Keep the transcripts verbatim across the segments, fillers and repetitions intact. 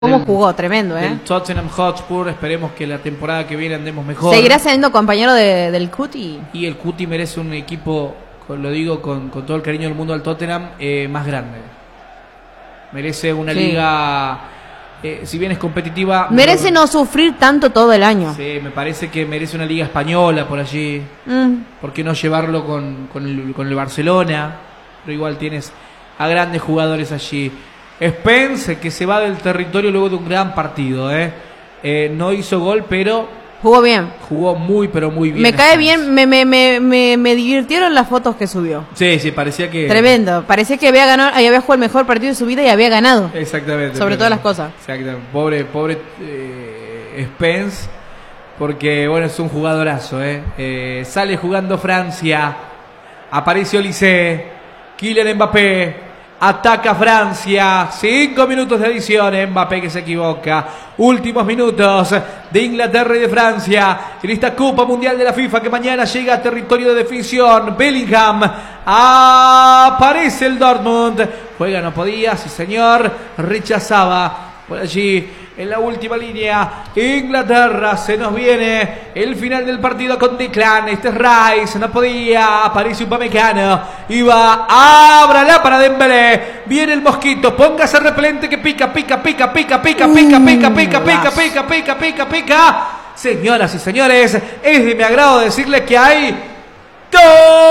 ¿Cómo jugó? Tremendo, ¿eh? Del Tottenham Hotspur. Esperemos que la temporada que viene andemos mejor. ¿Seguirá siendo compañero de, del Cuti? Y el Cuti merece un equipo, lo digo con, con todo el cariño del mundo al Tottenham, eh, más grande. Merece una sí. liga, eh, si bien es competitiva... Merece mejor, no sufrir tanto todo el año. Sí, me parece que merece una liga española por allí. Mm. ¿Por qué no llevarlo con, con, el, con el Barcelona? Pero igual tienes a grandes jugadores allí. Spence, que se va del territorio luego de un gran partido, ¿eh? Eh, no hizo gol, pero... Jugó bien. Jugó muy, pero muy bien. Me cae bien, me, me, me, me, me divirtieron las fotos que subió. Sí, sí, parecía que... Tremendo, parecía que había ganado, había jugado el mejor partido de su vida y había ganado. Exactamente. Sobre todas las cosas. Exactamente. Pobre, pobre eh, Spence, porque, bueno, es un jugadorazo, ¿eh? eh sale jugando Francia, aparece Olise, Kylian Mbappé... Ataca Francia, cinco minutos de adición, Mbappé que se equivoca. Últimos minutos de Inglaterra y de Francia en esta Copa Mundial de la FIFA que mañana llega a territorio de definición. Bellingham, aparece el Dortmund. Juega, no podía, sí señor, rechazaba por allí. En la última línea, Inglaterra, se nos viene el final del partido con Declan. Este es Rice, no podía, aparece Upamecano, iba, ábrala para Dembélé. Viene el mosquito, póngase repelente que pica, pica, pica, pica, pica, pica, pica, pica, pica, pica, pica, pica, pica. Señoras y señores, es de mi agrado decirles que hay ¡gol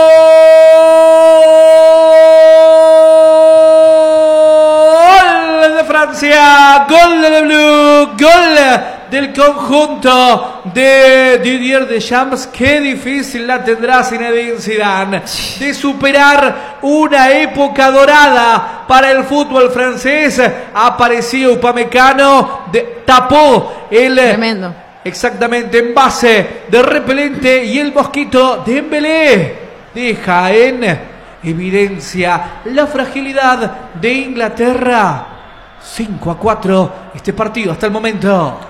de Francia! ¡Gol de Blue! ¡Gol del conjunto de Didier Deschamps! ¡Qué difícil la tendrá Zinedine Zidane de superar una época dorada para el fútbol francés! Apareció Upamecano, de, tapó el... Tremendo. Exactamente, en base de repelente y el mosquito de Dembélé deja en evidencia la fragilidad de Inglaterra. cinco a cuatro este partido hasta el momento.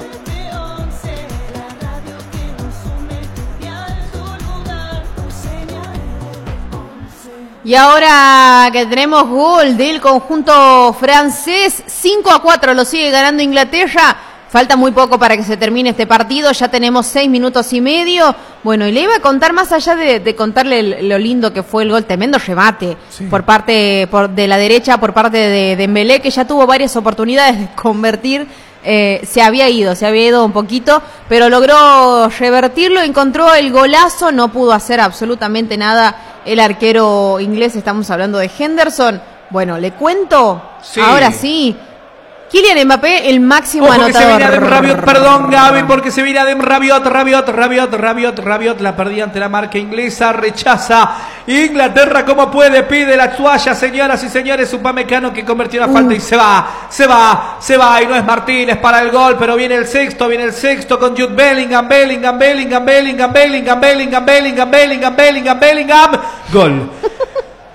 Y ahora que tenemos gol del conjunto francés, cinco a cuatro lo sigue ganando Inglaterra. Falta muy poco para que se termine este partido, ya tenemos seis minutos y medio. Bueno, y le iba a contar, más allá de, de contarle el, lo lindo que fue el gol, tremendo remate sí. por parte por, de la derecha por parte de Dembélé, que ya tuvo varias oportunidades de convertir. Eh, se había ido, se había ido un poquito, pero logró revertirlo, encontró el golazo, no pudo hacer absolutamente nada el arquero inglés, estamos hablando de Henderson. Bueno, le cuento, sí. ahora sí. Kylian Mbappé, el máximo Ojo anotador. Que se viene Adem Rabiot, perdón Gaby, porque se viene Adem Rabiot, Rabiot, Rabiot, Rabiot, Rabiot, la perdía ante la marca inglesa, rechaza Inglaterra como puede, pide la toalla, señoras y señores, Upamecano que convirtió una falta uh. y se va, se va, se va, y no es Martínez para el gol, pero viene el sexto, viene el sexto con Jude Bellingham, Bellingham, Bellingham, Bellingham, Bellingham, Bellingham, Bellingham, Bellingham, Bellingham, Bellingham, gol.